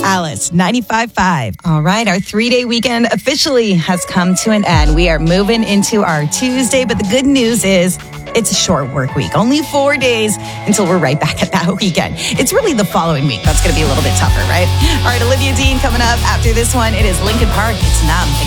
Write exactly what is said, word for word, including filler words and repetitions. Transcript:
Alice, ninety-five point five. All right, our three-day weekend officially has come to an end. We are moving into our Tuesday, but the good news is it's a short work week. Only four days until we're right back at that weekend. It's really the following week that's going to be a little bit tougher, right? All right, Olivia Dean coming up after this one. It is Linkin Park. It's Numb.